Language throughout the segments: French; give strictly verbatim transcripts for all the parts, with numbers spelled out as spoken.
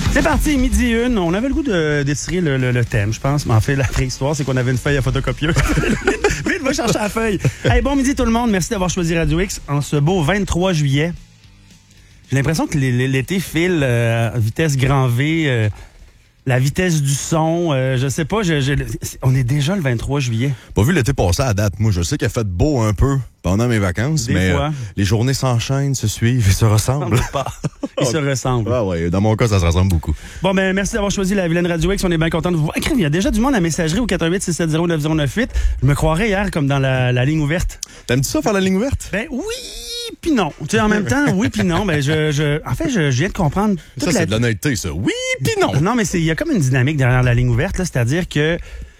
C'est parti, midi une. On avait le goût de d'étirer le, le, le thème, je pense. Mais en fait, la préhistoire, c'est qu'on avait une feuille à photocopieuse. Vite, va chercher la feuille. Hey, bon midi tout le monde. Merci d'avoir choisi Radio X en ce beau vingt-trois juillet. J'ai l'impression que l'été file euh, vitesse grand V, euh, la vitesse du son. Euh, je sais pas, je, je, on est déjà le vingt-trois juillet. Pas vu l'été passé à date. Moi, je sais qu'il a fait beau un peu pendant mes vacances, Des mais fois. euh, les journées s'enchaînent, se suivent et se ressemblent. Non, pas. Ils se ressemblent. Ah ouais, dans mon cas, ça se ressemble beaucoup. Bon, ben merci d'avoir choisi la Vilaine Radio X. On est bien content de vous voir. Il y a déjà du monde à la messagerie au quatre un huit six sept zéro neuf zéro neuf huit. Je me croirais hier comme dans la, la ligne ouverte. T'aimes-tu ça, faire la ligne ouverte? Ben oui, puis non. Tu sais, en même temps, oui, puis non. Ben je, je, en fait, je, je viens de comprendre. Ça, toute c'est la... de l'honnêteté, ça. Oui, puis non. Non, mais il y a comme une dynamique derrière la ligne ouverte, là, c'est-à-dire que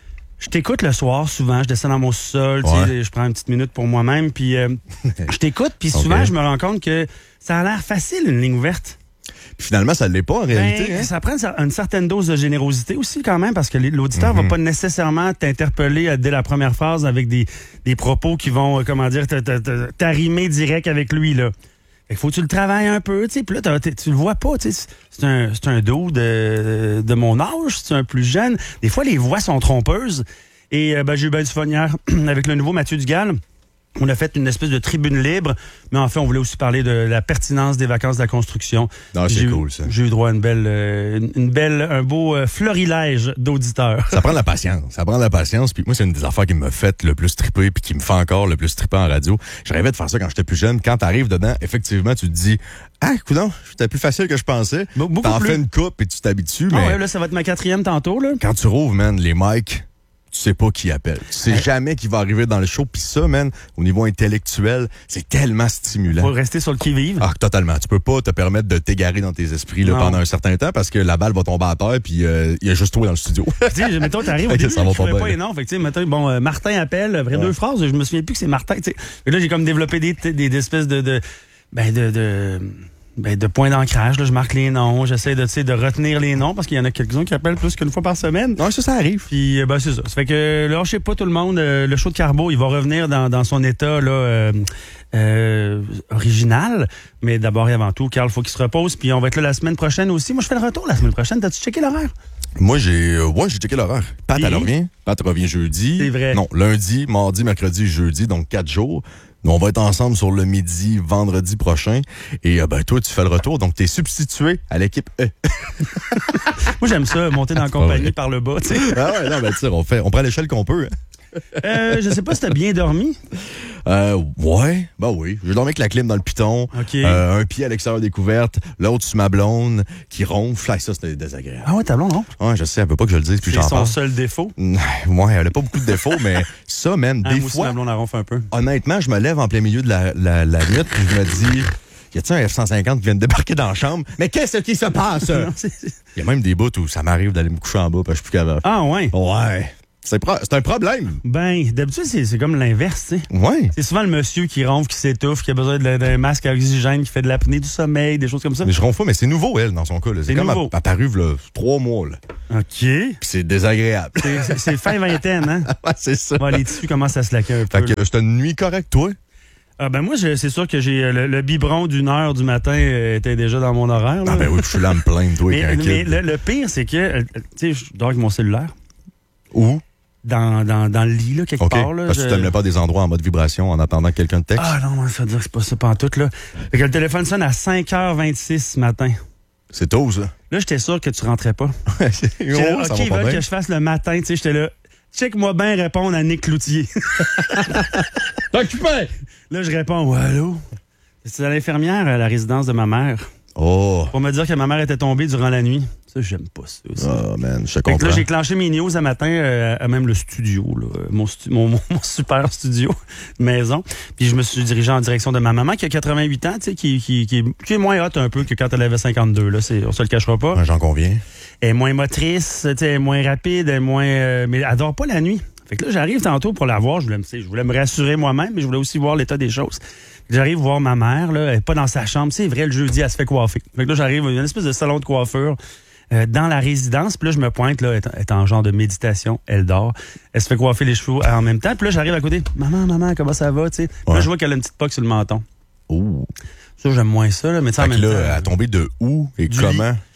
je t'écoute le soir souvent, je descends dans mon sous-sol, tu sais, Ouais. je prends une petite minute pour moi-même, puis euh, je t'écoute, puis souvent Ok. je me rends compte que ça a l'air facile une ligne ouverte. Puis finalement, ça l'est pas en réalité. Ben, hein? ça prend une, une certaine dose de générosité aussi quand même, parce que l'auditeur Mhm. va pas nécessairement t'interpeller euh, dès la première phrase avec des, des propos qui vont, euh, comment dire, te- te- te- t'arrimer direct avec lui, là. Fait qu'il faut que tu le travailles un peu, tu sais, puis là, t'as- t'es- tu le vois pas, tu sais. C'est un, c'est un dos de, de mon âge, c'est un plus jeune. Des fois, les voix sont trompeuses. Et euh, ben, j'ai eu ben du fun hier avec le nouveau Mathieu Dugal. On a fait une espèce de tribune libre, mais en fait, on voulait aussi parler de la pertinence des vacances de la construction. Non, c'est J'ai eu- cool, ça. J'ai eu droit à une belle, euh, une- une belle, un beau euh, florilège d'auditeurs. Ça prend de la patience. Ça prend de la patience. Puis moi, c'est une des affaires qui me fait le plus triper puis qui me fait encore le plus triper en radio. Je rêvais de faire ça quand j'étais plus jeune. Quand t'arrives dedans, effectivement, tu te dis « Ah, coudonc, c'était plus facile que je pensais. » Beaucoup T'en plus. fais une coupe et tu t'habitues, Ah mais ouais, là, ça va être ma quatrième tantôt, là. quand tu rouvres, man, les mics, tu sais pas qui appelle. Tu sais jamais qui va arriver dans le show. Puis ça, man, au niveau intellectuel, c'est tellement stimulant. Faut rester sur le qui-vive. Ah, totalement. Tu peux pas te permettre de t'égarer dans tes esprits là, Non. pendant un certain temps parce que la balle va tomber à terre puis euh, il y a juste toi dans le studio. Tu sais, mettons, t'arrives au Ok, début, ça va je pas trouvais bien, pas là. les noms. Fait que, tu sais, mettons, bon, euh, Martin appelle, après Ouais. deux phrases, je me souviens plus que c'est Martin, tu sais. Et là, j'ai comme développé des, des, des espèces de, de, ben, de, de, ben, de points d'ancrage, là. Je marque les noms, j'essaie de, tu sais, de retenir les noms parce qu'il y en a quelques-uns qui appellent plus qu'une fois par semaine. Non, ça, ça arrive. Puis, euh, ben, c'est ça. Ça fait que, là, je sais pas tout le monde, euh, le show de Carbo, il va revenir dans, dans son état, là, euh, euh, original. Mais d'abord et avant tout, Carl, faut qu'il se repose. Puis, on va être là la semaine prochaine aussi. Moi, je fais le retour la semaine prochaine. T'as-tu checké l'horaire? Moi, j'ai euh, ouais, j'ai checké l'horaire. Pat, Puis? elle revient. Pat revient jeudi. C'est vrai. Non, lundi, mardi, mercredi, jeudi, donc quatre jours. Nous, on va être ensemble sur le midi, vendredi prochain. Et euh, ben toi, tu fais le retour, donc t'es substitué à l'équipe E. Moi, j'aime ça, monter dans la pas compagnie vrai. par le bas, tu sais. Ah ouais, non, ben tu sais, on fait, on prend l'échelle qu'on peut. hein. Euh, je sais pas si t'as bien dormi. Euh, ouais, bah oui. J'ai dormi avec la clim dans le piton. OK. Euh, un pied à l'extérieur des couvertes, l'autre sur ma blonde qui ronfle. Ah, ça, c'était désagréable. Ah ouais, t'as blonde, non? Ouais, je sais, elle veut pas que je le dise, puis C'est j'en son parle. seul défaut. Ouais, elle a pas beaucoup de défauts, mais ça, même, Ah, des moi aussi, fois, ma blonde, elle ronfle un peu. honnêtement, je me lève en plein milieu de la, la, la nuit, puis je me dis, y a-t-il un F cent cinquante qui vient de débarquer dans la chambre? Mais qu'est-ce qui se passe? Non, c'est- Il y a même des bouts où ça m'arrive d'aller me coucher en bas, parce que je suis plus capable. Ah ouais. Ouais. C'est pro- c'est un problème. Ben, d'habitude, c'est c'est comme l'inverse, tu sais. Ouais. C'est souvent le monsieur qui ronfle, qui s'étouffe, qui a besoin de- d'un masque à oxygène, qui fait de l'apnée du sommeil, des choses comme ça. Mais je ronfle pas, mais c'est nouveau, elle, dans son cas. là. C'est C'est comme nouveau. apparu, là, trois mois, là. OK. Puis c'est désagréable. C'est- C'est c'est fin vingtaine, hein? Ouais, c'est ça. Bon, les tissus commencent à se laquer un peu. Fait que c'était une nuit correcte, toi? Ah ben moi, je- c'est sûr que j'ai euh, le, le biberon d'une heure du matin euh, était déjà dans mon horaire. Là. Ah, ben oui, je suis là à me plaindre, toi, mais avec un mais kid. le, le pire, c'est que, euh, tu sais, je dors avec mon cellulaire Où? dans, dans, dans le lit, là, quelque OK. part. Là, Parce que je- tu t'aimes pas des endroits en mode vibration en attendant que quelqu'un te texte? Ah non, ça veut dire que c'est pas ça pantoute, là. Fait que le téléphone sonne à cinq heures vingt-six ce matin. C'est tôt, ça. Là, j'étais sûr que tu rentrais pas. Oh, J'étais là, ça OK, va ils pas veulent bien. que je fasse le matin, tu sais, j'étais là. Check-moi bien répondre à Nick Cloutier. T'occupé! Là, je réponds, ouais, allô? C'est à l'infirmière à la résidence de ma mère Oh. pour me dire que ma mère était tombée durant la nuit. Ça, j'aime pas ça aussi. Oh, man, je te Fait que comprends. là, j'ai clenché mes news un matin euh, à même le studio, là, mon, stu- mon, mon, mon super studio maison. Puis je me suis dirigé en direction de ma maman qui a quatre-vingt-huit ans, tu sais, qui, qui, qui, est- qui est moins hot un peu que quand elle avait cinquante-deux. Là, c'est, on se le cachera pas. Ouais, j'en conviens. Elle est moins motrice, tu sais, elle est moins rapide, elle est moins, euh, mais elle dort pas la nuit. Fait que là, j'arrive tantôt pour la voir. Je voulais, me- tu sais, je voulais me rassurer moi-même, mais je voulais aussi voir l'état des choses. J'arrive voir ma mère, là, elle est pas dans sa chambre. C'est vrai, le jeudi, elle se fait coiffer. Fait que là, j'arrive, il y a une espèce de salon de coiffure euh, dans la résidence. Puis là, je me pointe, là, elle est- elle est en genre de méditation. Elle dort. Elle se fait coiffer les cheveux en même temps. Puis là, j'arrive à côté. Maman, maman, comment ça va, tu sais? Puis Là, Ouais. je vois qu'elle a une petite poque sur le menton. Ouh. Ça, j'aime moins ça, là. Mais tu sais, en Fait que même là, temps. elle a tombé de où et Du comment?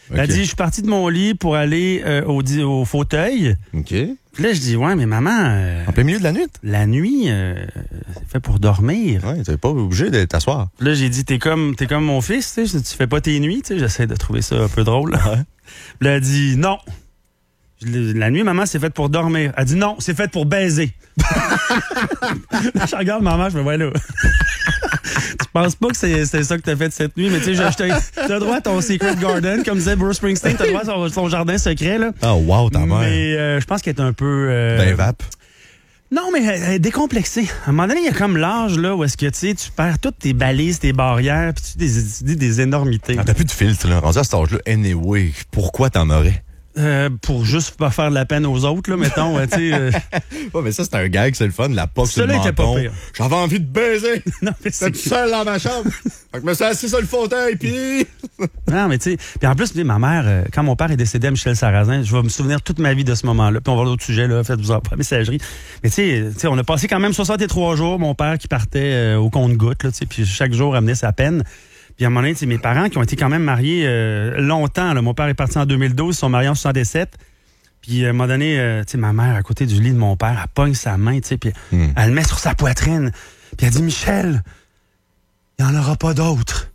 Elle a OK. dit, je suis partie de mon lit pour aller euh, au, di- au fauteuil. OK. Puis là, je dis, ouais, mais maman, euh, En plein milieu de la nuit? la nuit, euh, c'est fait pour dormir. Ouais, t'es pas obligé de t'asseoir. Puis là, j'ai dit, t'es comme, t'es comme mon fils, tu sais, tu fais pas tes nuits, tu sais. J'essaie de trouver ça un peu drôle. Là. Puis là, elle a dit, non. Je l'ai- La nuit, maman, c'est fait pour dormir. Elle dit, non, c'est fait pour baiser. Là, je regarde maman, je me vois là. Tu penses pas que c'est c'est ça que t'as fait cette nuit, mais tu sais, je- je t'ai- t'as droit à ton secret garden, comme disait Bruce Springsteen, t'as droit à son, son jardin secret, là. Oh, wow, ta mère. Mais euh, je pense qu'elle est un peu... euh, Ben, vape. Non, mais elle, elle est décomplexée. À un moment donné, il y a comme l'âge là où est-ce que tu sais, tu perds toutes tes balises, tes barrières, puis tu dis des, tu dis des énormités. Ah, t'as plus de filtre, là. Rendu à cet âge-là, anyway, pourquoi t'en aurais? Euh, pour juste pas faire de la peine aux autres, là, mettons, euh, tu sais. euh, Ouais, mais ça, c'est un gag, c'est le fun. La poque sur le Celui-là était pas menton. pire. J'avais envie de baiser. non, mais J'étais c'est tout seul dans ma chambre. Fait que je me suis assis sur le fauteuil, puis... Non, mais tu sais. Puis en plus, tu sais, ma mère, euh, quand mon père est décédé à Michel Sarrazin, je vais me souvenir toute ma vie de ce moment-là. Puis on va voir d'autres sujets, là, faites-vous en pas messagerie. Mais tu sais, tu sais, on a passé quand même soixante-trois jours, mon père qui partait euh, au compte-gouttes, là, tu sais, puis chaque jour amenait sa peine. Puis à un moment donné, tu sais, mes parents qui ont été quand même mariés euh, longtemps, là, mon père est parti en deux mille douze, ils sont mariés en soixante-sept. Puis à un moment donné, euh, tu sais, ma mère, à côté du lit de mon père, elle pogne sa main, tu sais, puis Hmm. elle le met sur sa poitrine. Puis elle dit, Michel, il n'y en aura pas d'autres.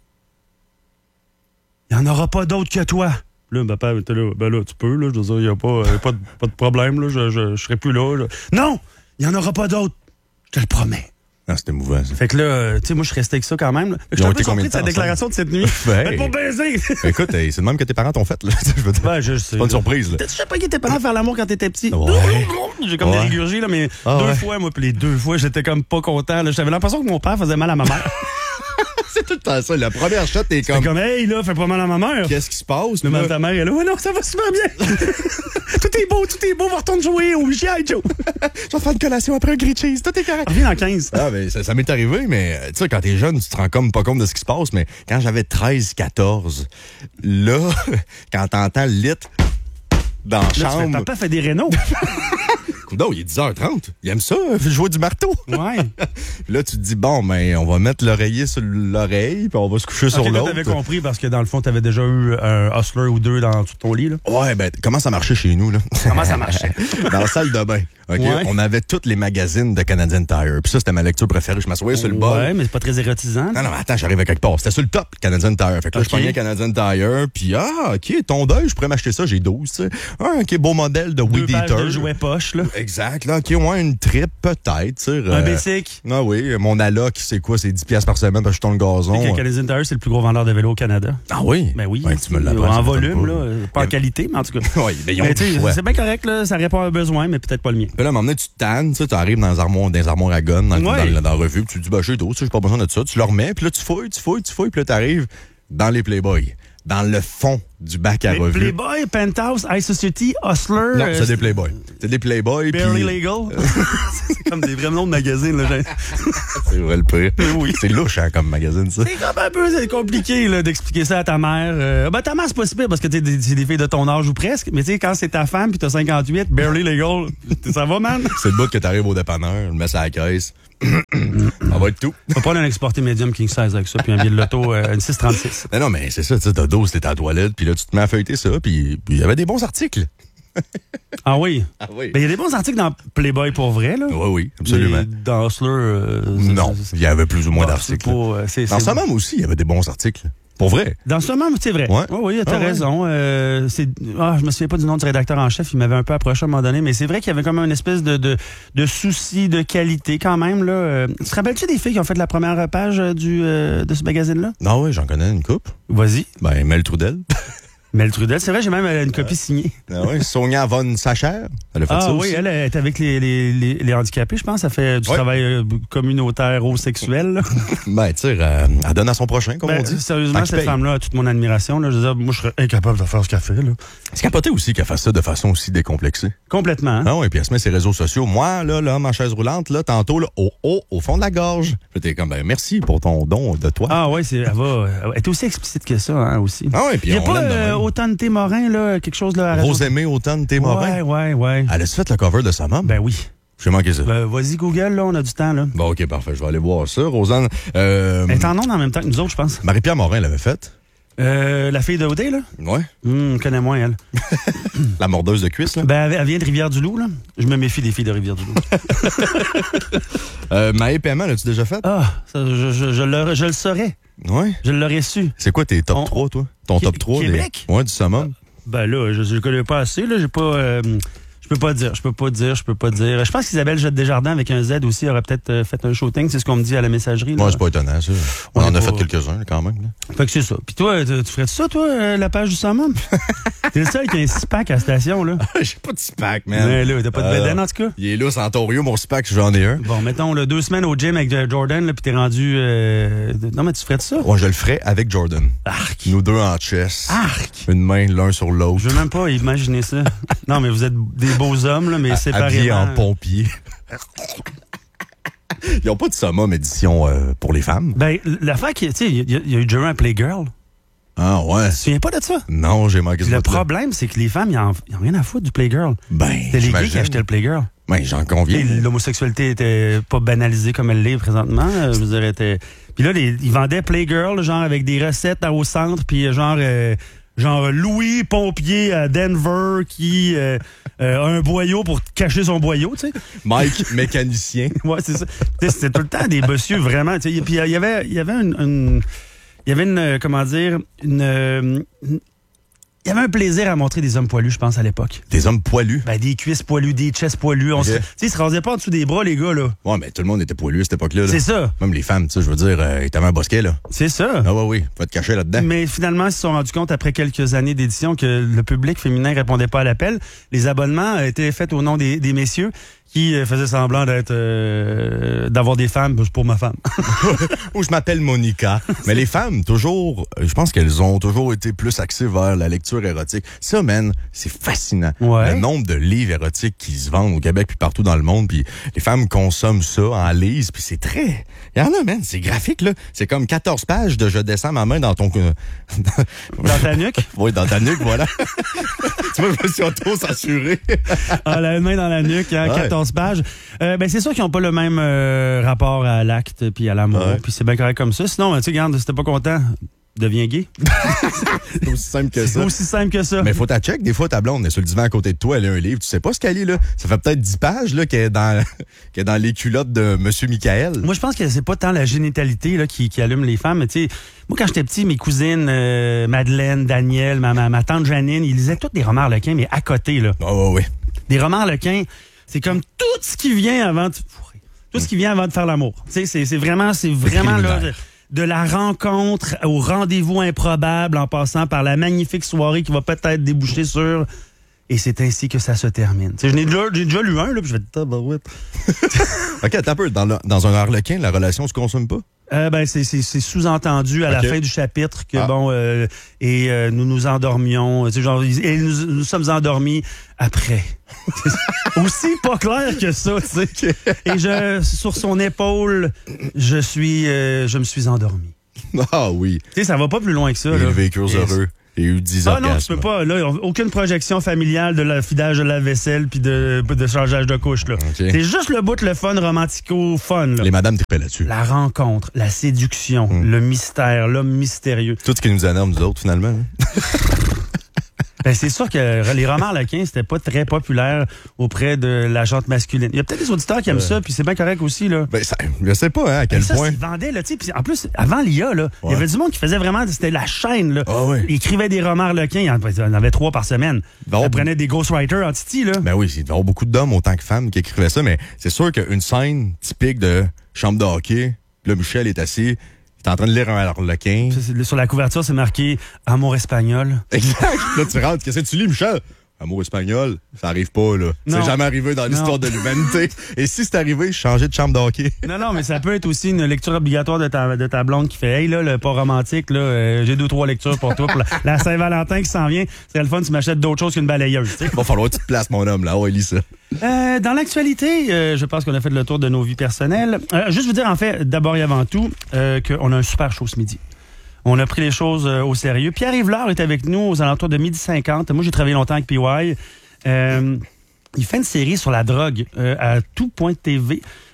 Il n'y en aura pas d'autres que toi. Là, ma père était là, ben là, tu peux, là, je veux dire, il n'y a, pas, euh, pas, de, pas de problème, là, je, je, je serai plus là, là. Non, il n'y en aura pas d'autres. Je te le promets. Ah, c'était émouvant, ça. Fait que là, euh, tu sais, moi, je suis resté avec ça quand même. Là. Fait que Ils je ont suis un peu été combien de surpris de sa temps déclaration de cette nuit. Ben, Faites pour baiser. Écoute, hey, c'est le même que tes parents t'ont fait, là. Je veux dire. Ben, je sais. C'est pas une surprise, là. Tu sais pas qui était pas à faire l'amour quand t'étais petit? Ouais. J'ai comme Ouais. des rigurgies, là, mais Ah deux ouais. fois, moi, puis les deux fois, j'étais comme pas content. là. J'avais l'impression que mon père faisait mal à ma mère. C'est tout le temps ça. La première shot, t'es Comme, comme... comme, hey, là, fais pas mal à ma mère. Qu'est-ce qui se passe? Le là? mal ta mère est là. Ouais, non, ça va super bien. Tout est beau, tout est beau. Va retourner jouer au G I. Joe. Je vais faire une collation après un grilled cheese. Tout est correct. Reviens dans quinze. Ah, ben, ça, ça m'est arrivé, mais tu sais, quand t'es jeune, tu te rends comme pas compte de ce qui se passe, mais quand j'avais treize, quatorze, là, quand t'entends le lit dans la Là, tu fais, chambre, papa fait des rénaux. coudonc, il est dix heures trente, il aime ça, euh, jouer du marteau. Ouais. Puis là, tu te dis, bon, ben, on va mettre l'oreiller sur l'oreille, puis on va se coucher sur Ok, là, l'autre. t'avais compris parce que dans le fond, t'avais déjà eu un hustler ou deux dans tout ton lit, là. Ouais, ben, comment ça marchait chez nous, là? Comment ça marchait? Dans la salle de bain. OK? Ouais. On avait tous les magazines de Canadian Tire. Puis ça, c'était ma lecture préférée. Je m'assoyais sur le bol. Ouais, mais c'est pas très érotisant. Non, non, mais attends, j'arrive à quelque part. C'était sur le top, Canadian Tire. Fait que là, OK. je prenais Canadian Tire, puis ah, OK, ton deuil, je pourrais m'acheter ça, j'ai douze, tu sais. Ah, OK, beau modèle de Deux Weed pages Eater. de jouets poche, là. Exact, là, OK, ouais, une trip, peut-être, tu sais. Un euh, basic. Ah oui, mon alloc, c'est quoi, c'est dix piastres par semaine parce que je tourne le gazon. Que Canadian Tire, c'est le plus gros vendeur de vélos au Canada. Ah oui? Ben oui. Ouais, tu me l'apprends, En ça volume, m'étonne là. pas. Pas en Mais- qualité, mais en tout cas. Oui, mais ils ont Mais du tu sais, choix. c'est bien correct, là. Ça répond à un besoin, mais peut-être pas le mien. Puis là, à un moment donné, tu te tannes, tu sais, tu arrives dans les armoires, dans les armoires à gun, dans, le- Ouais. dans, le- dans la revue, puis tu te dis, bah, j'ai d'autres, j'ai pas besoin de ça. Tu le remets, puis là, tu fouilles, tu fouilles, tu fouilles, puis là, tu arrives dans les Playboy, dans le fond du bac à Mais revue. Playboy, Penthouse, High Society, Hustler. Non, euh, c'est des Playboy. C'est des Playboy, puis... Barely Legal. c'est comme des vrais noms de magazines, là. j'ai- C'est vrai le pire. Oui. C'est louche, hein, comme magazine, ça. C'est comme un peu c'est compliqué là, d'expliquer ça à ta mère. Euh, ben, ta mère, c'est pas si pire parce que t'es des- c'est des filles de ton âge ou presque. Mais tu sais, quand c'est ta femme puis t'as cinquante-huit, barely legal, ça va, man? C'est le bout que t'arrives au dépanneur, le mets à la caisse. Ça va être tout. On va prendre un exporté médium king size avec ça puis un billet de loto, euh, une six trente-six. Non, non, mais c'est ça, tu sais, t'as dose, t'es à la toilette, puis là, tu te mets à feuilleter ça, puis puis il y avait des bons articles. Ah oui? Ah oui. Ben, il y a des bons articles dans Playboy pour vrai, là. Oui, oui, absolument. Mais dans Hustler, euh, c'est- Non, c'est- il y avait plus ou moins Bah, d'articles. c'est pas, euh, c'est- Dans c'est- ce même aussi, il y avait des bons articles. Pour vrai. Dans ce moment, c'est vrai. Ouais. Oui, oui, t'as Ah ouais. raison. Euh, c'est, ah, je me souviens pas du nom du rédacteur en chef. Il m'avait un peu approché à un moment donné, mais c'est vrai qu'il y avait comme une espèce de, de, de souci de qualité quand même. Là. Euh, tu te rappelles-tu des filles qui ont fait la première page euh, du, euh, de ce magazine-là? Non, oui, j'en connais une coupe. Vas-y. Ben, Mel Trudel. Mel Trudel, c'est vrai, j'ai même euh, une copie signée. Ah oui, Sonia von Sacher. Elle a fait Ah ça oui, aussi. elle est avec les, les, les, les handicapés, je pense. Ça fait du Ouais. travail euh, communautaire ou sexuel. là. Ben, tu sais, euh, elle donne à son prochain, comme Ben, on dit. sérieusement, Tant qu'il cette paye. femme-là a toute mon admiration. Là. Je veux dire, moi, je serais incapable de faire ce qu'elle fait. Là. C'est capoté aussi qu'elle fasse ça de façon aussi décomplexée. Complètement. Hein? Ah oui, puis elle se met ses réseaux sociaux. Moi, là, là, ma chaise roulante, là, tantôt, là, au haut, au fond de la gorge. Puis t'es comme, ben, merci pour ton don de toi. Ah oui, c'est, elle, va, elle est aussi explicite que ça, hein, aussi. Ah oui, puis Il n'y a on pas l'aime de euh, même. autant de thé Morin, là, quelque chose là. à la Rosemée Automne, t'es Ouais, mauvais. ouais, ouais. Elle a-tu fait le cover de sa maman? Ben oui. J'ai manqué ça. Ben, vas-y, Google, là, on a du temps, là. Bon, OK, parfait. Je vais aller voir ça. Rosanne, euh, Elle est en ondes en même temps que nous autres, je pense. Marie-Pierre Morin l'avait faite. Euh, la fille de O D, là? Ouais. Hum, connais moins, elle. La mordeuse de cuisse, là. Ben, elle, elle vient de Rivière-du-Loup, là. Je me méfie des filles de Rivière-du-Loup. euh, Maë Paiement, l'as-tu déjà fait? Ah, ça, je, je, je, le, je le saurais. Ouais. Je l'aurais su. C'est quoi tes top On... trois, toi? Ton Qu- top trois? Québec? Des... Ouais, du summum. Ben là, je ne le connais pas assez, là. J'ai pas... Euh, je peux pas dire, je peux pas dire, je peux pas dire. Je pense qu'Isabelle Jette Desjardins avec un Z aussi aurait peut-être euh, fait un shooting, c'est ce qu'on me dit à la messagerie. Moi, ouais, c'est pas étonnant, ça. On, On en a pas... fait quelques-uns, quand même. Là. Fait que c'est ça. Puis toi, tu, tu ferais ça, toi, euh, la page du summum? T'es le seul qui a un six-pack à la station, là. J'ai pas de six-pack, man. Mais là, t'as pas de euh, bédaine, en tout cas? Il est là, c'est Ontario, mon six-pack, j'en ai un. Bon, mettons, là, deux semaines au gym avec Jordan, là, puis t'es rendu... Euh... Non, mais tu ferais de ça? Ouais, je le ferais avec Jordan. Arc! Nous deux en chess. Arc! Une main l'un sur l'autre. Je veux même pas imaginer ça. Non, mais vous êtes des beaux hommes, là, mais séparément. Habillés en pompier. Ils n'ont pas de summum édition euh, pour les femmes. Ben, l'affaire qui... Tu sais, il y, y a eu Jerry à Playgirl. Ah ouais. Tu te souviens pas de ça? Non, j'ai manqué Puis de le problème, c'est que les femmes, ils n'ont rien à foutre du Playgirl. Ben, C'était les gays qui achetaient le Playgirl. Ben, j'en conviens. Et l'homosexualité était pas banalisée comme elle l'est présentement. Euh, je veux dire, était... Puis là, les, ils vendaient Playgirl, genre avec des recettes au centre, puis genre... Euh, Genre Louis, pompier à Denver, qui euh, euh, a un boyau pour cacher son boyau, tu sais. Mike, mécanicien. Ouais, c'est ça. C'était tout le temps des messieurs vraiment. Puis il y avait, il y avait une, une, il y avait une, comment dire, une, une il y avait un plaisir à montrer des hommes poilus, je pense, à l'époque. Des hommes poilus? Ben, des cuisses poilues, des chests poilus. On okay. se, tu sais, ils se rasaient pas en dessous des bras, les gars, là. Ouais, mais tout le monde était poilu à cette époque-là. Là. C'est ça. Même les femmes, tu sais, je veux dire, euh, ils avaient un bosquet, là. C'est ça. Ah ouais, oui, faut te cacher là-dedans. Mais finalement, ils se sont rendus compte, après quelques années d'édition, que le public féminin répondait pas à l'appel. Les abonnements étaient faits au nom des, des messieurs qui euh, faisaient semblant d'être euh, d'avoir des femmes pour ma femme. Ou je m'appelle Monica. Mais les femmes, toujours, je pense qu'elles ont toujours été plus axées vers la lecture érotique. Ça, man, c'est fascinant. Ouais. Le nombre de livres érotiques qui se vendent au Québec puis partout dans le monde, puis les femmes consomment ça, en lisent, puis c'est très... Il y en a, man, c'est graphique, là. C'est comme quatorze pages de « Je descends ma main dans ton... » Dans ta nuque? Oui, dans ta nuque, voilà. Tu vois, je me suis auto-censuré. Ah, la main dans la nuque, hein, ouais. quatorze pages. Euh, ben, c'est sûr qu'ils n'ont pas le même euh, rapport à l'acte puis à l'amour. Ouais. Puis c'est bien correct comme ça. Sinon, tu sais, regarde, si t'es pas content, deviens gay. C'est aussi simple que ça. C'est aussi simple que ça. Mais faut ta check. Des fois, ta blonde est sur le divan à côté de toi, elle a un livre. Tu sais pas ce qu'elle lit, là. Ça fait peut-être dix pages, là, qu'elle est dans, qu'elle est dans les culottes de Monsieur Michael. Moi, je pense que c'est pas tant la génitalité, là, qui, qui allume les femmes. Mais tu sais, moi, quand j'étais petit, mes cousines, euh, Madeleine, Daniel, ma, ma, ma tante Janine, ils lisaient tous des romans harlequins, mais à côté, là. Oh, oui, oui. Des romans harlequins, c'est comme tout ce qui vient avant de, tout ce qui vient avant de faire l'amour. Tu sais, c'est, c'est vraiment, c'est vraiment, là, de, de la rencontre au rendez-vous improbable en passant par la magnifique soirée qui va peut-être déboucher sur... Et c'est ainsi que ça se termine. Tu sais, j'ai déjà, j'ai déjà lu un, là, puis je vais te tabarouette. OK, attends un peu. Dans, le, dans un harlequin, la relation se consomme pas? Euh, ben, c'est, c'est, c'est sous-entendu à okay. la fin du chapitre que, ah. bon, euh, et euh, nous nous endormions, tu sais, genre, et nous, nous sommes endormis après. Aussi pas clair que ça, tu sais. Et je, sur son épaule, je suis, euh, je me suis endormi. Ah oui. Tu sais, ça va pas plus loin que ça, et là. Les véhicules heureux. Et eu dix ah orgasmes. Non, tu peux pas. Là, aucune projection familiale de l'affidage de la vaisselle puis de, de changeage de couche. Là. Okay. C'est juste le bout, le fun, romantico-fun. Là. Les madames tripaient là-dessus. La rencontre, la séduction, mm. le mystère, l'homme mystérieux. Tout ce qui nous énerve, nous autres, finalement. Ben, c'est sûr que les romans harlequins, c'était pas très populaire auprès de la gente masculine. Il y a peut-être des auditeurs qui aiment ouais. ça, puis c'est bien correct aussi, là. Ben, ça, je sais pas, hein, à quel ça, point. Ils vendaient, là, tu sais, puis en plus, avant l'I A, là, ouais. il y avait du monde qui faisait vraiment, c'était la chaîne, là. Ah, ouais. Ils écrivaient des romans harlequins, il y en avait trois par semaine. Bon, ils prenaient des ghostwriters en titi, là. Ben oui, il y avait beaucoup d'hommes autant que femmes qui écrivaient ça, mais c'est sûr qu'une scène typique de chambre de hockey, puis là, Michel est assis, t'es en train de lire un harlequin. Sur la couverture, c'est marqué « Amour espagnol ». Exact. Là, tu rentres. Qu'est-ce que tu lis, Michel? Amour espagnol, ça arrive pas, là. C'est jamais arrivé dans l'histoire de l'humanité. Et si c'est arrivé, changer de chambre de hockey. Non, non, mais ça peut être aussi une lecture obligatoire de ta, de ta blonde qui fait « Hey, là, le pas romantique, là, euh, j'ai deux, trois lectures pour toi. Pour la, la Saint-Valentin qui s'en vient, c'est le fun, tu m'achètes d'autres choses qu'une balayeuse. » Il va falloir que tu te places, mon homme, là. Ouais, lis ça. Euh, dans l'actualité, euh, je pense qu'on a fait le tour de nos vies personnelles. Euh, juste vous dire, en fait, d'abord et avant tout, euh, qu'on a un super show ce midi. On a pris les choses euh, au sérieux. Pierre-Yves Lard est avec nous aux alentours de midi cinquante. Moi, j'ai travaillé longtemps avec P Y. Euh, il fait une série sur la drogue euh, à tout point T V.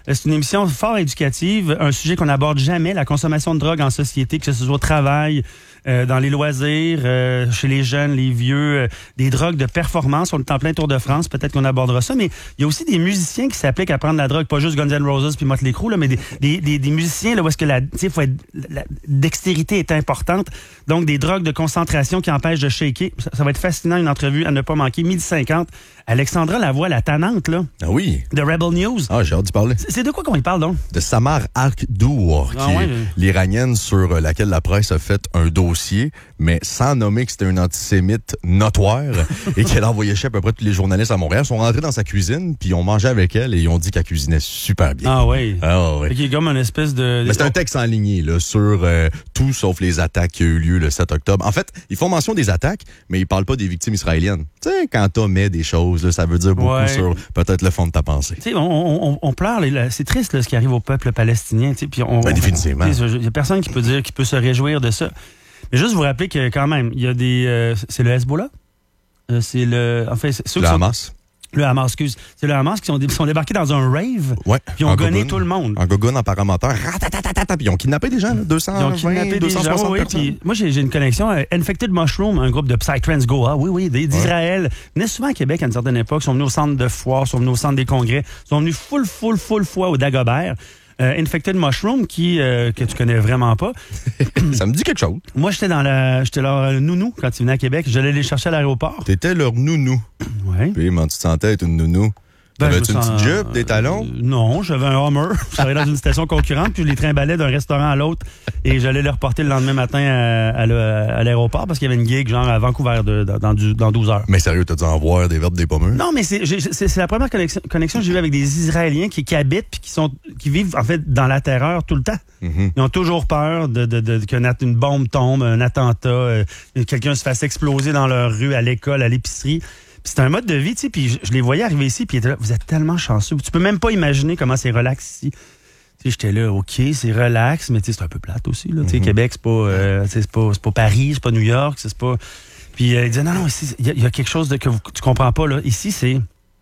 C'est une émission fort éducative, un sujet qu'on n'aborde jamais, la consommation de drogue en société, que ce soit au travail, euh, dans les loisirs, euh, chez les jeunes, les vieux, euh, des drogues de performance. On est en plein Tour de France, peut-être qu'on abordera ça, mais il y a aussi des musiciens qui s'appliquent à prendre la drogue, pas juste Guns N' Roses puis Motley Crue, là, mais des, des, des, des musiciens là, où est-ce que la, faut être, la dextérité est importante, donc des drogues de concentration qui empêchent de shaker. Ça, ça va être fascinant, une entrevue à ne pas manquer, midi cinquante. Alexandra Lavoie, la tannante, là. Ah oui. De Rebel News. Ah, j'ai hâte d'y parler. C'est de quoi qu'on y parle, donc? De Samar Arkdour, qui ah ouais, est je... l'Iranienne sur laquelle la presse a fait un dossier, mais sans nommer que c'était une antisémite notoire et qu'elle envoyait chez à peu près tous les journalistes à Montréal. Ils sont rentrés dans sa cuisine, puis ils ont mangé avec elle et ils ont dit qu'elle cuisinait super bien. Ah oui. Ah oui. C'est comme une espèce de... Mais c'est un texte enligné, là, sur euh, tout sauf les attaques qui ont eu lieu le sept octobre. En fait, ils font mention des attaques, mais ils parlent pas des victimes israéliennes. Tu sais, quand t'omets des choses, là, ça veut dire beaucoup ouais. sur peut-être le fond de ta pensée. Tu sais, on, on, on pleure, là, c'est triste là, ce qui arrive au peuple palestinien. Puis on, ben, définitivement. Il y a personne qui peut dire, qui peut se réjouir de ça. Mais juste vous rappeler que quand même, il y a des... Euh, c'est le Hezbollah? Euh, c'est le... En fait, c'est ceux le qui sont, Hamas. Le Hamas, excuse. C'est le Hamas qui sont, dé- sont débarqués dans un rave. Ouais. Puis ils ont gonné tout le monde. En gogoune, en paramoteur. Ratatatata. Puis ils ont kidnappé des gens, là, deux cent vingt, ils ont kidnappé deux cent soixante des gens, personnes. Oui, moi, j'ai, j'ai une connexion. Euh, Infected Mushroom, un groupe de Psytrance Goa, oui, oui, d'Israël. Ouais. Ils venaient souvent à Québec à une certaine époque. Ils sont venus au centre de foire, sont venus au centre des congrès. Ils sont venus full, full, full fois au Dagobert. Euh, Infected Mushroom, qui euh, que tu connais vraiment pas. Ça me dit quelque chose. Moi, j'étais dans la, j'étais leur nounou quand ils venaient à Québec. J'allais les chercher à l'aéroport. T'étais leur nounou. Oui. Puis, comment tu te sentais être une nounou? Ben, T'avais-tu une sens, petite jupe, des talons? Euh, non, j'avais un Hummer. J'allais dans une station concurrente, puis je les trimballais d'un restaurant à l'autre. Et j'allais les reporter le lendemain matin à, à, à, à l'aéroport parce qu'il y avait une gig genre à Vancouver de, dans, dans, dans douze heures. Mais sérieux, t'as dû en voir des verbes des pommeux? Non, mais c'est, j'ai, c'est, c'est la première connexion, connexion que j'ai eue avec des Israéliens qui, qui habitent puis qui sont qui vivent en fait dans la terreur tout le temps. Mm-hmm. Ils ont toujours peur de, de, de, de qu'une bombe tombe, un attentat, euh, quelqu'un se fasse exploser dans leur rue, à l'école, à l'épicerie. C'est un mode de vie, tu sais, puis je, je les voyais arriver ici, puis ils étaient là, vous êtes tellement chanceux. Tu peux même pas imaginer comment c'est relax ici. Tu sais, j'étais là, OK, c'est relax, mais tu sais, c'est un peu plate aussi, là. Mm-hmm. Tu sais, Québec, c'est pas, euh, c'est pas, c'est pas Paris, c'est pas New York, c'est pas... Puis euh, ils disaient, non, non, ici, il y, y a quelque chose de, que vous, tu comprends pas, là. Ici, c'est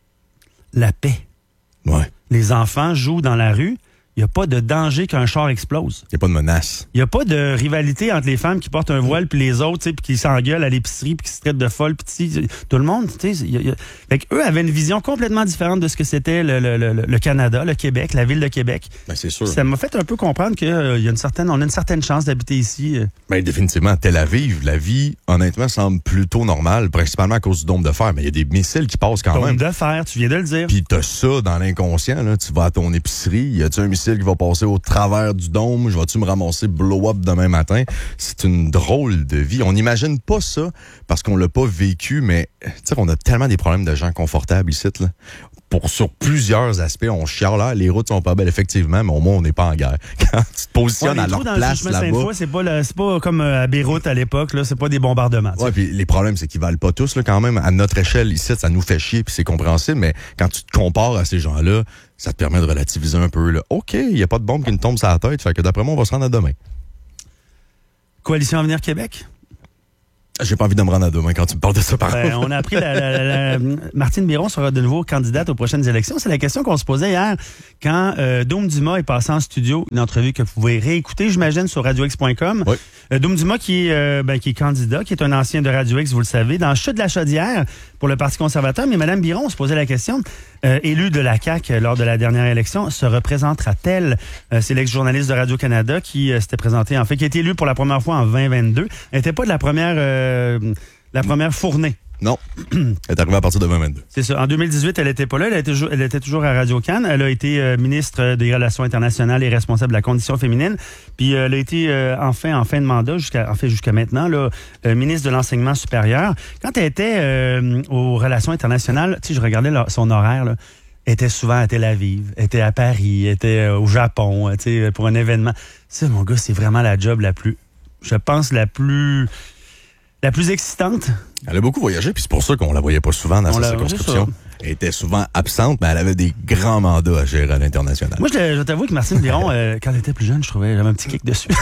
la paix. Ouais. Les enfants jouent dans la rue. Il n'y a pas de danger qu'un char explose. Il n'y a pas de menace. Il n'y a pas de rivalité entre les femmes qui portent un voile puis les autres, tu sais, puis qui s'engueulent à l'épicerie puis qui se traitent de folles. Puis tout le monde, tu sais. Y a... Fait qu'eux avaient une vision complètement différente de ce que c'était le, le, le, le Canada, le Québec, la ville de Québec. Ben, c'est sûr. Ça m'a fait un peu comprendre qu'il euh, y a une certaine, on a une certaine chance d'habiter ici. Euh. Ben, définitivement, Tel Aviv, la vie, honnêtement, semble plutôt normale, principalement à cause du dôme de fer. Mais il y a des missiles qui passent quand dôme même. Dôme de fer, tu viens de le dire. Puis t'as ça dans l'inconscient, là. Tu vas à ton épicerie, y a-tu un missile qui va passer au travers du dôme, je vais-tu me ramasser blow-up demain matin? C'est une drôle de vie. On n'imagine pas ça parce qu'on l'a pas vécu, mais tu sais, on a tellement des problèmes de gens confortables ici, là. Pour, sur plusieurs aspects, on chiale là, les routes sont pas belles, effectivement, mais au moins, on n'est pas en guerre. Quand tu te positionnes ouais, à leur place là-bas... C'est pas, le, c'est pas comme à Beyrouth à l'époque, là, c'est pas des bombardements. Ouais, puis les problèmes, c'est qu'ils valent pas tous, là, quand même. À notre échelle, ici, ça nous fait chier, puis c'est compréhensible, mais quand tu te compares à ces gens-là, ça te permet de relativiser un peu. Là. OK, il n'y a pas de bombe qui nous tombe sur la tête, fait que d'après moi, on va se rendre à demain. Coalition Avenir Québec? J'ai pas envie de me rendre à demain quand tu me parles de ça, par ben, on a appris la, la, la, la Martine Biron sera de nouveau candidate aux prochaines élections. C'est la question qu'on se posait hier quand euh, Dôme Dumas est passé en studio. Une entrevue que vous pouvez réécouter, j'imagine, sur radio x point com. Oui. Euh, Dôme Dumas qui est, euh, ben, qui est candidat, qui est un ancien de Radio X, vous le savez, dans Chute de la Chaudière pour le Parti conservateur. Mais Mme Biron se posait la question, euh, élue de la C A Q lors de la dernière élection, se représentera-t-elle? Euh, c'est l'ex-journaliste de Radio-Canada qui euh, s'était présenté, en fait, qui a été élue pour la première fois en vingt vingt-deux. Elle n'était pas de la première... Euh, la première fournée. Non. Elle est arrivée à partir de vingt vingt-deux. C'est ça. En deux mille dix-huit, elle n'était pas là. Elle était, elle était toujours à Radio-Can. Elle a été euh, ministre des Relations internationales et responsable de la condition féminine. Puis euh, elle a été euh, enfin en fin de mandat, jusqu'à en fait jusqu'à maintenant, là, euh, ministre de l'Enseignement supérieur. Quand elle était euh, aux Relations internationales, tu sais, je regardais là, son horaire, là. Elle était souvent à Tel Aviv, elle était à Paris, elle était euh, au Japon, tu sais, pour un événement. Ça, mon gars, c'est vraiment la job la plus, je pense, la plus... La plus excitante? Elle a beaucoup voyagé, puis c'est pour ça qu'on la voyait pas souvent dans On sa l'a- circonscription. c'est Elle était souvent absente, mais elle avait des grands mandats à gérer à l'international. Moi, je, je t'avoue que Martine Biron, euh, quand elle était plus jeune, je trouvais j'avais un petit kick dessus.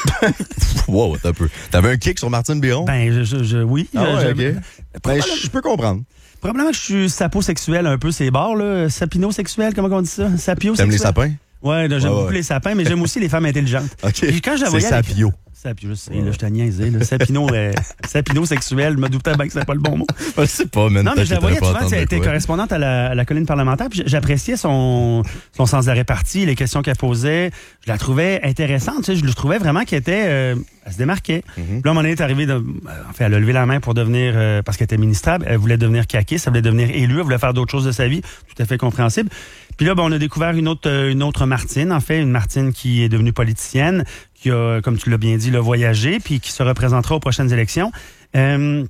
Wow, t'as un peu. T'avais un kick sur Martine Biron? Ben, je, je, je- oui. ah ouais, je- ok. je- Ben, probablement, je peux comprendre. probablement que je suis saposexuel un peu, ces bords, là. Sapino-sexuel, comment on dit ça? Sapio-sexuel. T'aimes les sapins? Ouais, là, j'aime Ouais, beaucoup ouais. les sapins, mais j'aime aussi les femmes intelligentes. OK. Et quand je la C'est voyais avec- Sapio. Sapio, je sais, là, je t'ai niaisé, là. Sapino, euh, Sapino-sexuel, je me doutais bien que c'était pas le bon mot. Je sais pas, man. Non, mais je la peut-être voyais que t'aurais pas souvent, tu sais, elle entendu était de quoi. correspondante à la, à la colline parlementaire, puis j'appréciais son, son sens de répartie, les questions qu'elle posait. Je la trouvais intéressante, tu sais, je le trouvais vraiment qu'elle était, euh, elle se démarquait. Mhm. Puis là, à un moment donné, elle est arrivée, de, enfin, elle a levé la main pour devenir, euh, parce qu'elle était ministrable, elle voulait devenir caquiste, elle voulait devenir élue, elle voulait faire d'autres choses de sa vie, tout à fait compréhensible. Puis là, ben, on a découvert une autre, euh, une autre Martine, en fait, une Martine qui est devenue politicienne, qui a, comme tu l'as bien dit, l'a voyagé, puis qui se représentera aux prochaines élections. Euh,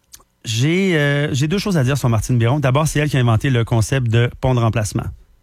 j'ai, euh, j'ai deux choses à dire sur Martine Biron. D'abord, c'est elle qui a inventé le concept de pont de remplacement.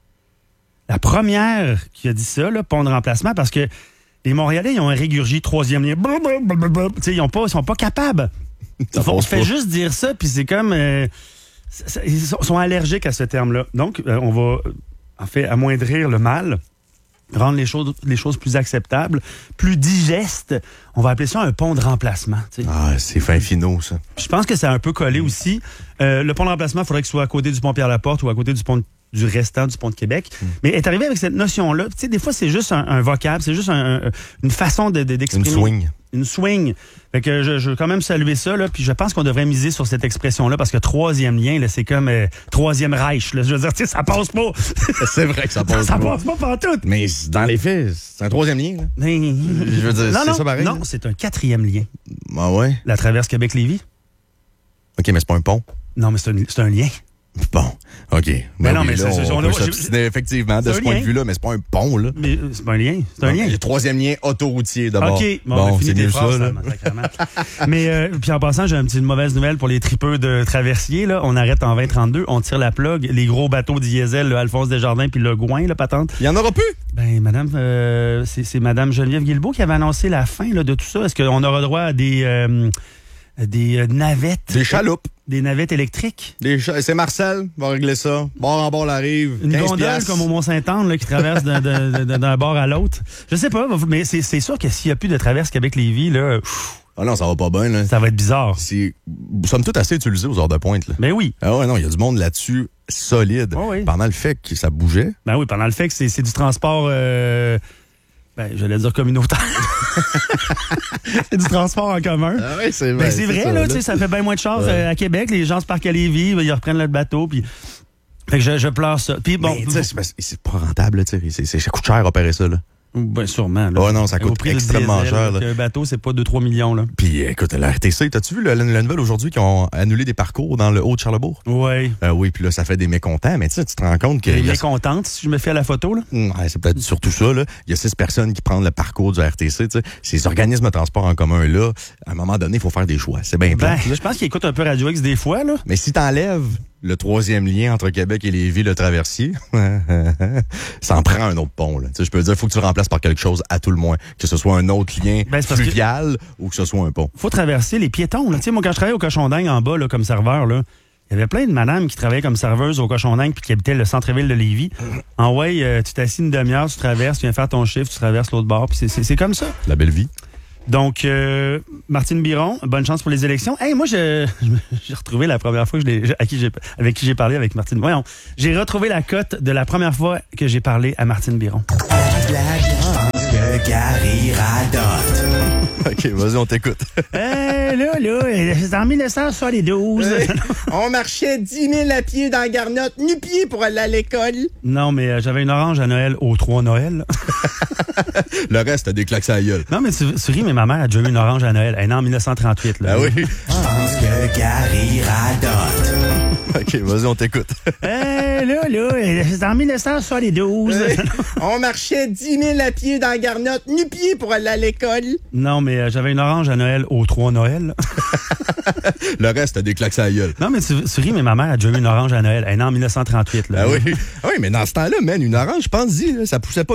La première qui a dit ça, le pont de remplacement, parce que les Montréalais, ils ont un régurgie troisième lien. Tu sais, ils ont pas, ils sont pas capables. Ça On passe fait pas. juste dire ça, puis c'est comme... euh, c'est- c'est- ils sont sont allergiques à ce terme-là. Donc, euh, on va, euh, en fait, amoindrir le mal, rendre les choses, les choses plus acceptables, plus digestes. On va appeler ça un pont de remplacement. tu sais. Ah, c'est fin finaux, ça. Je pense que c'est un peu collé aussi. Euh, le pont de remplacement, il faudrait qu'il soit à côté du pont Pierre-Laporte ou à côté du pont de- du restant du pont de Québec. Mais elle est arrivé avec cette notion-là. Tu sais, des fois, c'est juste un, un vocable, c'est juste un- un- une façon de, de- Une d'exprimer. swing. Une swing. Fait que je, je veux quand même saluer ça, là, puis je pense qu'on devrait miser sur cette expression-là, parce que troisième lien, là, c'est comme euh, troisième Reich. Là. Je veux dire, tu sais, ça passe pas. C'est vrai que ça passe ça pas. passe pas partout. Mais dans les faits, c'est un troisième lien, là. Mais- Je veux dire, non, c'est non, ça pareil, non, là? c'est un quatrième lien. Ah ouais? La traverse Québec-Lévis. OK, mais c'est pas un pont. Non, mais c'est un, c'est un lien. Bon, OK. Mais non, oui, mais là, c'est- c'est- on on peut a- s'obstiner effectivement de c'est ce un point lien. de vue-là, mais c'est pas un pont, là. Mais euh, c'est pas un lien. C'est un lien. Le troisième lien autoroutier, d'abord. OK, bon, bon c'est fini tes mieux phrases, ça, là. ça, sacrément. Mais euh, puis en passant, j'ai une petite mauvaise nouvelle pour les tripeux de traversiers. Là. On arrête en vingt trente-deux, on tire la plug. Les gros bateaux diesel, le Alphonse Desjardins puis le Gouin, la patente. Il y en aura plus? Ben, madame, euh, c'est, c'est madame Geneviève Guilbeault qui avait annoncé la fin là, de tout ça. Est-ce qu'on aura droit à des, euh, des euh, navettes? Des chaloupes. Des navettes électriques? Des cha- C'est Marcel qui va régler ça. Bord en bord la rive. Une quinze gondole piastres. comme au Mont-Saint-Anne là, qui traverse d'un, d'un, d'un- d'un bord à l'autre. Je sais pas, mais c'est, c'est sûr que s'il n'y a plus de traverse Québec-Lévis, là, pff, Ah non, ça va pas bien, là. ça va être bizarre. C'est, nous sommes tous assez utilisés aux heures de pointe, là. Ben oui. Ah ouais, non, il y a du monde là-dessus solide. Oh oui. Pendant le fait que ça bougeait. Ben oui, pendant le fait que c'est, c'est du transport, euh, ben, j'allais dire communautaire. C'est du transport en commun. Ah oui, c'est Ben, c'est vrai, là, tu sais, ça fait bien moins de chars Ouais. euh, à Québec. Les gens se parquent à Lévis, ben, ils reprennent le bateau, puis... Fait que je, je pleure ça. Puis bon, Bon, tu sais, c'est parce que c'est pas rentable, là, tu sais. C'est- c'est- Ça coûte cher opérer ça, là. ben sûrement. Là. Oh non, ça Au coûte prix du extrêmement diesel, cher, là, là. Un bateau, c'est pas deux trois millions, là. Puis écoute, la R T C, t'as-tu vu la, la nouvelle aujourd'hui qu'ils ont annulé des parcours dans le Haut-de-Charlebourg? Ouais. Euh, oui, puis là, ça fait des mécontents, mais tu sais, tu te rends compte que... Elle il y a- est contente si je me fais à la photo, là. Ouais, c'est peut-être surtout ça, là. Il y a six personnes qui prennent le parcours du R T C, tu sais. Ces organismes de transport en commun, là, à un moment donné, il faut faire des choix. C'est bien Ben, plate, là. je pense qu'il écoute un peu Radio X des fois, là. Mais si t'enlèves le troisième lien entre Québec et Lévis, le traversier, ça en prend un autre pont, là. Tu sais, je peux dire, il faut que tu le remplaces par quelque chose à tout le moins. Que ce soit un autre lien Ben, c'est parce que- fluvial ou que ce soit un pont. Faut traverser les piétons, là. Tu sais, moi, quand je travaillais au Cochon d'Inde en bas, là, comme serveur, là, il y avait plein de madames qui travaillaient comme serveuses au Cochon d'Inde puis qui habitaient le centre-ville de Lévis. En ouais, euh, tu t'assis une demi-heure, tu traverses, tu viens faire ton chiffre, tu traverses l'autre bord, puis c'est, c'est, c'est comme ça. La belle vie. Donc, euh, Martine Biron, bonne chance pour les élections. Hey, moi, je, j'ai retrouvé la première fois que je l'ai, à qui j'ai, avec qui j'ai parlé avec Martine. Voyons, j'ai retrouvé la cote de la première fois que j'ai parlé à Martine Biron. que Gary radote. OK, vas-y, on t'écoute. Euh, là, là, c'est en dix-neuf cent soixante-douze. On marchait dix mille à pied dans la garnotte, nu-pied pour aller à l'école. Non, mais euh, j'avais une orange à Noël aux trois Noël. Le reste, t'as des claques à la gueule. Non, mais tu, tu ris, mais ma mère a déjà eu une orange à Noël. Elle est née en dix-neuf cent trente-huit. Là. Ah oui? Je pense que Gary radote. OK, vas-y, on t'écoute. Euh, là, là, c'est en dix-neuf cent soixante-douze. On marchait dix mille à pied dans la garnotte, nu-pied pour aller à l'école. Non, mais euh, j'avais une orange à Noël aux trois Noël. Le reste, t'as des claques à la gueule. Non, mais tu, tu ris, mais ma mère a déjà eu une orange à Noël. Elle est née en dix-neuf cent trente-huit. Là. Ah oui? Ah oui, mais dans ce temps-là, man, une orange, je pense-y, là, ça poussait pas